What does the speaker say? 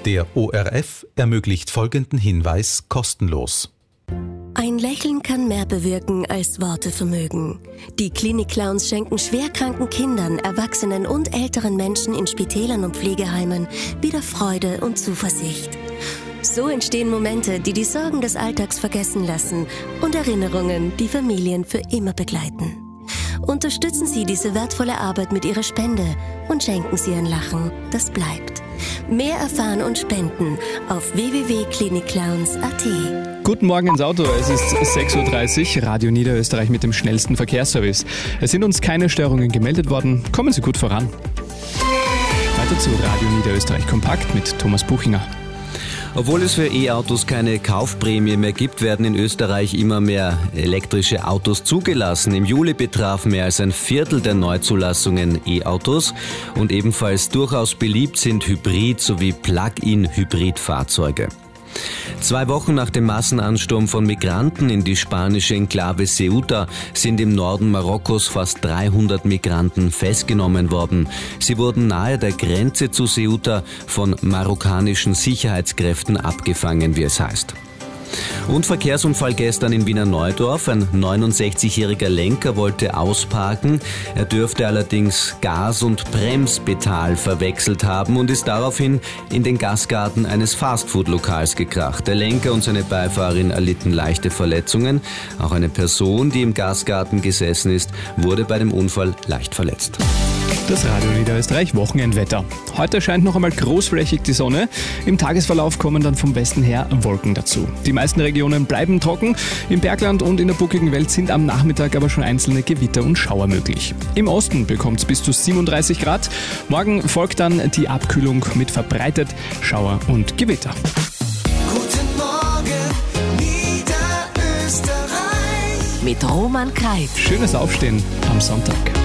Der ORF ermöglicht folgenden Hinweis kostenlos. Ein Lächeln kann mehr bewirken, als Worte vermögen. Die Klinik-Clowns schenken schwerkranken Kindern, Erwachsenen und älteren Menschen in Spitälern und Pflegeheimen wieder Freude und Zuversicht. So entstehen Momente, die die Sorgen des Alltags vergessen lassen und Erinnerungen, die Familien für immer begleiten. Unterstützen Sie diese wertvolle Arbeit mit Ihrer Spende und schenken Sie ein Lachen, das bleibt. Mehr erfahren und spenden auf www.klinikclowns.at. Guten Morgen ins Auto, es ist 6.30 Uhr, Radio Niederösterreich mit dem schnellsten Verkehrsservice. Es sind uns keine Störungen gemeldet worden, kommen Sie gut voran. Weiter zu Radio Niederösterreich Kompakt mit Thomas Buchinger. Obwohl es für E-Autos keine Kaufprämie mehr gibt, werden in Österreich immer mehr elektrische Autos zugelassen. Im Juli betraf mehr als ein Viertel der Neuzulassungen E-Autos und ebenfalls durchaus beliebt sind Hybrid- sowie Plug-in-Hybrid-Fahrzeuge. 2 Wochen nach dem Massenansturm von Migranten in die spanische Enklave Ceuta sind im Norden Marokkos fast 300 Migranten festgenommen worden. Sie wurden nahe der Grenze zu Ceuta von marokkanischen Sicherheitskräften abgefangen, wie es heißt. Und Verkehrsunfall gestern in Wiener Neudorf. Ein 69-jähriger Lenker wollte ausparken. Er dürfte allerdings Gas- und Bremspedal verwechselt haben und ist daraufhin in den Gasgarten eines Fastfood-Lokals gekracht. Der Lenker und seine Beifahrerin erlitten leichte Verletzungen. Auch eine Person, die im Gasgarten gesessen ist, wurde bei dem Unfall leicht verletzt. Das Radio Niederösterreich Wochenendwetter. Heute scheint noch einmal großflächig die Sonne. Im Tagesverlauf kommen dann vom Westen her Wolken dazu. Die meisten Regionen bleiben trocken. Im Bergland und in der buckigen Welt sind am Nachmittag aber schon einzelne Gewitter und Schauer möglich. Im Osten bekommt es bis zu 37 Grad. Morgen folgt dann die Abkühlung mit verbreitet Schauer und Gewitter. Guten Morgen, Niederösterreich. Mit Roman Kreit. Schönes Aufstehen am Sonntag.